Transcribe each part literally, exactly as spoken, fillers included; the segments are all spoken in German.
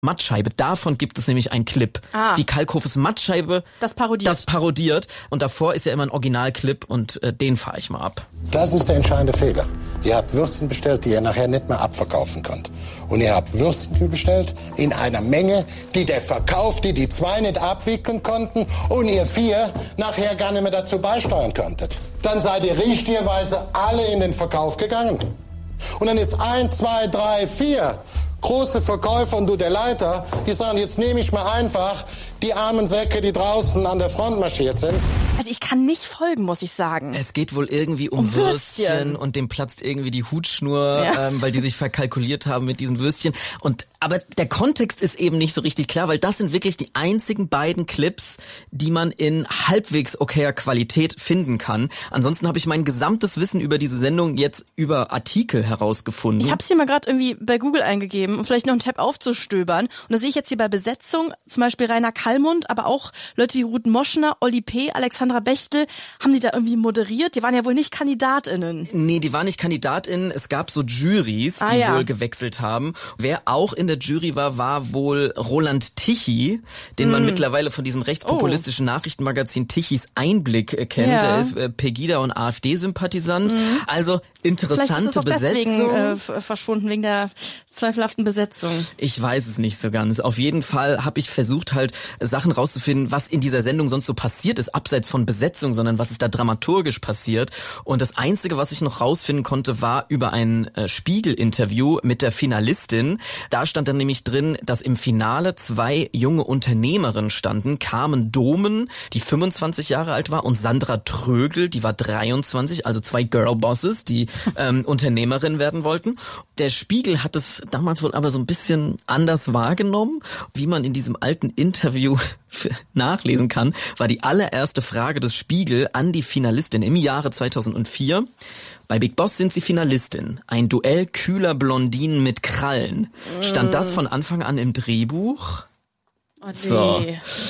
Mattscheibe. Davon gibt es nämlich einen Clip. Ah. Wie Kalkhofes Mattscheibe das parodiert. das parodiert. Und davor ist ja immer ein Originalclip und äh, den fahre ich mal ab. Das ist der entscheidende Fehler. Ihr habt Würstchen bestellt, die ihr nachher nicht mehr abverkaufen könnt. Und ihr habt Würstchen bestellt in einer Menge, die der Verkauf, die die zwei nicht abwickeln konnten und ihr vier nachher gar nicht mehr dazu beisteuern könntet. Dann seid ihr richtigerweise alle in den Verkauf gegangen. Und dann ist ein, zwei, drei, vier große Verkäufer und du der Leiter, die sagen, jetzt nehme ich mal einfach die armen Säcke, die draußen an der Front marschiert sind. Also ich kann nicht folgen, muss ich sagen. Es geht wohl irgendwie um, um Würstchen. Würstchen und dem platzt irgendwie die Hutschnur, ja. ähm, weil die sich verkalkuliert haben mit diesen Würstchen. Und aber der Kontext ist eben nicht so richtig klar, weil das sind wirklich die einzigen beiden Clips, die man in halbwegs okayer Qualität finden kann. Ansonsten habe ich mein gesamtes Wissen über diese Sendung jetzt über Artikel herausgefunden. Ich habe es hier mal gerade irgendwie bei Google eingegeben, um vielleicht noch einen Tab aufzustöbern. Und da sehe ich jetzt hier bei Besetzung zum Beispiel Rainer Kallmund, aber auch Leute wie Ruth Moschner, Olli P., Alexandra Bechtel. Haben die da irgendwie moderiert? Die waren ja wohl nicht KandidatInnen. Nee, die waren nicht KandidatInnen. Es gab so Jurys, die ah, ja. wohl gewechselt haben. Wer auch in der Jury war, war wohl Roland Tichy, den mm. man mittlerweile von diesem rechtspopulistischen oh. Nachrichtenmagazin Tichys Einblick äh, kennt. Ja. Er ist äh, Pegida- und AfD-Sympathisant. Mm. Also interessante Vielleicht ist es Besetzung. Deswegen äh, verschwunden, wegen der zweifelhaften Besetzung. Ich weiß es nicht so ganz. Auf jeden Fall habe ich versucht halt Sachen rauszufinden, was in dieser Sendung sonst so passiert ist, abseits von Besetzung, sondern was ist da dramaturgisch passiert. Und das Einzige, was ich noch rausfinden konnte, war über ein äh, Spiegel-Interview mit der Finalistin. Da stand dann nämlich drin, dass im Finale zwei junge Unternehmerinnen standen. Carmen Domen, die fünfundzwanzig Jahre alt war, und Sandra Trögel, die war dreiundzwanzig, also zwei Girlbosses, die ähm, Unternehmerinnen werden wollten. Der Spiegel hat es damals wohl aber so ein bisschen anders wahrgenommen. Wie man in diesem alten Interview nachlesen kann, war die allererste Frage des Spiegel an die Finalistin im Jahre zweitausendvier. Bei Big Boss sind sie Finalistin. Ein Duell kühler Blondinen mit Krallen. Stand das von Anfang an im Drehbuch? Oh, nee. So.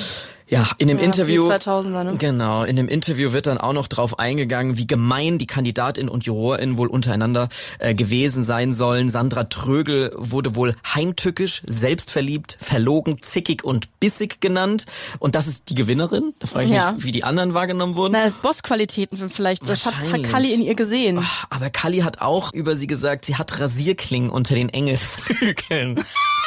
Ja, in dem ja, Interview, zweitausender, ne? genau, in dem Interview wird dann auch noch drauf eingegangen, wie gemein die KandidatInnen und JurorInnen wohl untereinander äh, gewesen sein sollen. Sandra Trögel wurde wohl heimtückisch, selbstverliebt, verlogen, zickig und bissig genannt. Und das ist die Gewinnerin. Da frage ich ja. mich, wie die anderen wahrgenommen wurden. Na, Bossqualitäten vielleicht. Das hat Kalli in ihr gesehen. Ach, aber Kalli hat auch über sie gesagt, sie hat Rasierklingen unter den Engelsflügeln.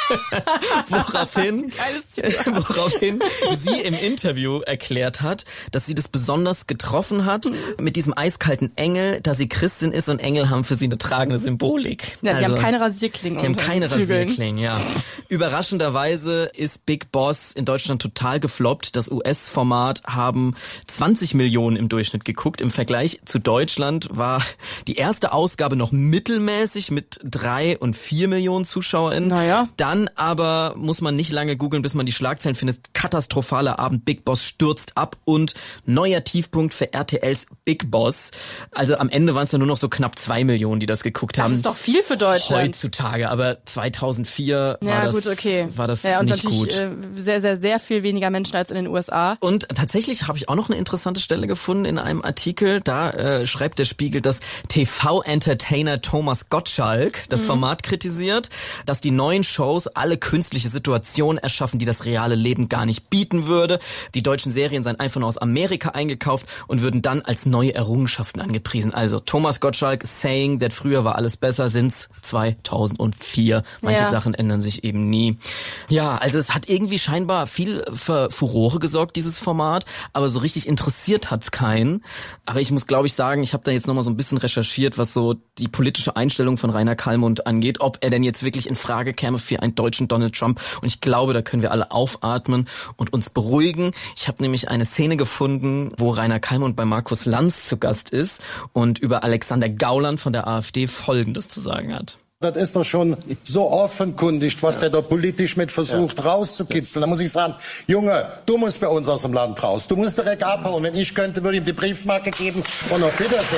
woraufhin, woraufhin sie im Interview erklärt hat, dass sie das besonders getroffen hat mit diesem eiskalten Engel, da sie Christin ist und Engel haben für sie eine tragende Symbolik. Ja, die also, haben keine Rasierklingen. Die haben keine Flügeln. Rasierklingen, ja. Überraschenderweise ist Big Boss in Deutschland total gefloppt. Das U S-Format haben zwanzig Millionen im Durchschnitt geguckt. Im Vergleich zu Deutschland war die erste Ausgabe noch mittelmäßig mit drei und vier Millionen ZuschauerInnen. Naja. Dann aber muss man nicht lange googeln, bis man die Schlagzeilen findet. Katastrophaler Abend, Big Boss stürzt ab und neuer Tiefpunkt für R T Ls Big Boss. Also am Ende waren es dann nur noch so knapp zwei Millionen, die das geguckt haben. Das ist doch viel für Deutschland. Heutzutage, aber zweitausendvier ja, war, das, gut, okay. war das ja, und nicht natürlich, gut. Äh, sehr, sehr, sehr viel weniger Menschen als in den U S A. Und tatsächlich habe ich auch noch eine interessante Stelle gefunden in einem Artikel. Da äh, schreibt der Spiegel, dass T V-Entertainer Thomas Gottschalk das mhm. Format kritisiert, dass die neuen Shows alle künstliche Situationen erschaffen, die das reale Leben gar nicht bieten würde. Die deutschen Serien seien einfach nur aus Amerika eingekauft und würden dann als neue Errungenschaften angepriesen. Also Thomas Gottschalk saying that früher war alles besser, sind's zweitausendvier. Manche ja. Sachen ändern sich eben nie. Ja, also es hat irgendwie scheinbar viel für Furore gesorgt, dieses Format, aber so richtig interessiert hat's keinen. Aber ich muss, glaube ich, sagen, ich habe da jetzt nochmal so ein bisschen recherchiert, was so die politische Einstellung von Rainer Kallmund angeht, ob er denn jetzt wirklich in Frage käme für einen deutschen Donald Trump. Und ich glaube, da können wir alle aufatmen und uns beruhigen. Ich habe nämlich eine Szene gefunden, wo Rainer Kallmund bei Markus Lanz zu Gast ist und über Alexander Gauland von der AfD Folgendes zu sagen hat. Das ist doch schon so offenkundig, was ja. der da politisch mit versucht ja. rauszukitzeln. Da muss ich sagen, Junge, du musst bei uns aus dem Land raus. Du musst direkt abhauen. Wenn ich könnte, würde ich ihm die Briefmarke geben und auf Wiedersehen.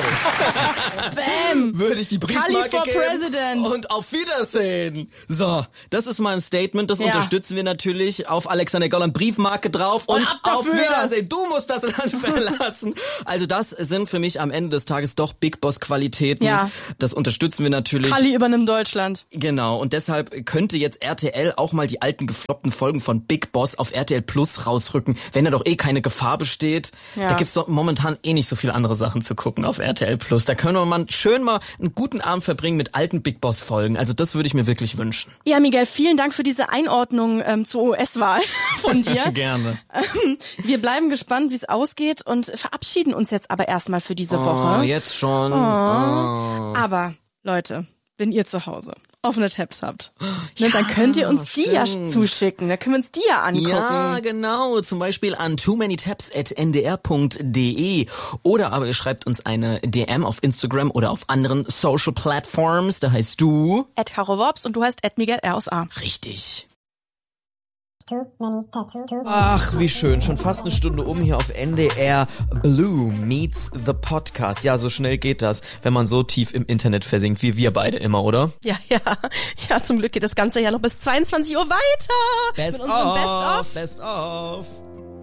Bam! Würde ich die Briefmarke Kalli for geben President. Und auf Wiedersehen. So, das ist mal ein Statement. Das ja. unterstützen wir natürlich. Auf Alexander Gauland Briefmarke drauf und, und auf Wiedersehen. Du musst das Land verlassen. Also das sind für mich am Ende des Tages doch Big Boss Qualitäten. Ja. Das unterstützen wir natürlich. Kalli übernimmt Deutschland. Genau, und deshalb könnte jetzt R T L auch mal die alten gefloppten Folgen von Big Boss auf R T L Plus rausrücken, wenn da doch eh keine Gefahr besteht. Ja. Da gibt's doch momentan eh nicht so viele andere Sachen zu gucken auf R T L Plus. Da können wir mal schön mal einen guten Abend verbringen mit alten Big Boss Folgen. Also das würde ich mir wirklich wünschen. Ja, Miguel, vielen Dank für diese Einordnung ähm, zur O S-Wahl von dir. Gerne. Ähm, wir bleiben gespannt, wie es ausgeht und verabschieden uns jetzt aber erstmal für diese oh, Woche. Jetzt schon. Oh. Oh. Aber, Leute, wenn ihr zu Hause offene Tabs habt, ja, ne, dann könnt ihr uns die ja zuschicken. Da können wir uns die ja angucken. Ja, genau. Zum Beispiel an too many tabs at n d r punkt d e oder aber ihr schreibt uns eine D M auf Instagram oder auf anderen Social Platforms. Da heißt du at Caro Worps und du heißt at Miguel R aus A. Richtig. Ach, wie schön. Schon fast eine Stunde um hier auf N D R Blue meets the Podcast. Ja, so schnell geht das, wenn man so tief im Internet versinkt, wie wir beide immer, oder? Ja, ja. Ja, zum Glück geht das Ganze ja noch bis zweiundzwanzig Uhr weiter. Best of, Best of. Best of.